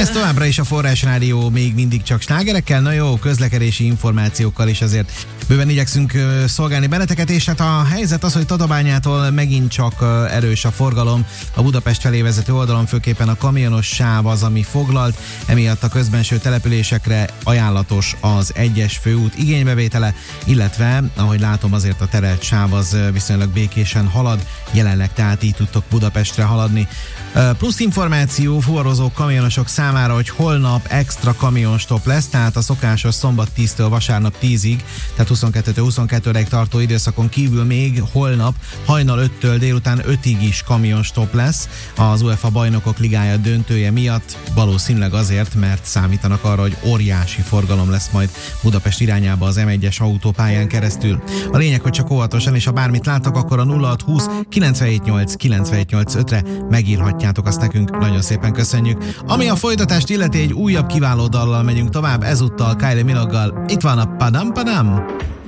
Ez továbbra is a Forrás Rádió, még mindig csak slágerekkel, na jó, közlekedési információkkal is azért bőven igyekszünk szolgálni benneteket, és hát a helyzet az, hogy Tatabányától megint csak erős a forgalom, a Budapest felé vezető oldalon főképpen a kamionos sáv az, ami foglalt, emiatt a közbenső településekre ajánlatos az 1-es főút igénybevétele, illetve, ahogy látom, azért a terelt sáv az viszonylag békésen halad, jelenleg tehát így tudtok Budapestre haladni. Plusz információ fuvarozó kamionosok számára, hogy holnap extra kamionstop lesz, tehát a szokásos szombat 10-től vasárnap 10-ig, tehát 22-től 22-ig tartó időszakon kívül még holnap hajnal 5-től délután 5-ig is kamionstop lesz az UEFA Bajnokok Ligája döntője miatt, valószínűleg azért, mert számítanak arra, hogy óriási forgalom lesz majd Budapest irányába az M1-es autópályán keresztül. A lényeg, hogy csak óvatosan, és ha bármit láttok, akkor a 0620 978 978 5-re megírhatjátok azt nekünk, nagyon szépen köszönjük. Ami a folytatást illeti, egy újabb kiváló dallal megyünk tovább, ezúttal Kylie Minogue-gal. Itt van a Padam Padam.